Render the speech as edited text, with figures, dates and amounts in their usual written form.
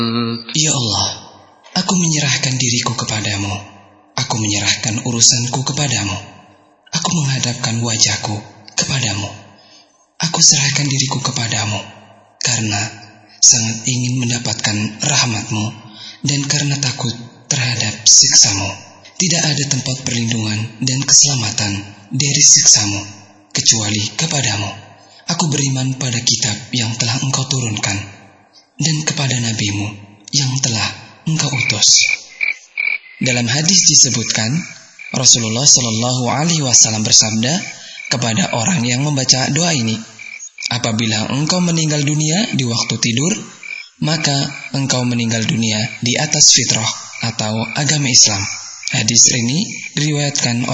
Ya Allah, aku menyerahkan diriku kepadamu. Aku menyerahkan urusanku kepadamu. Aku menghadapkan wajahku kepadamu. Aku serahkan diriku kepadamu, karena sangat ingin mendapatkan rahmat-Mu dan karena takut terhadap siksa-Mu. Tidak ada tempat perlindungan dan keselamatan dari siksa-Mu kecuali kepadamu. Aku beriman pada kitab yang telah Engkau turunkan dan kepada nabi-Mu yang telah Engkau utus. Dalam hadis disebutkan, Rasulullah Shallallahu Alaihi Wasallam bersabda kepada orang yang membaca doa ini, apabila engkau meninggal dunia di waktu tidur, maka engkau meninggal dunia di atas fitrah atau agama Islam. Hadis ini diriwayatkan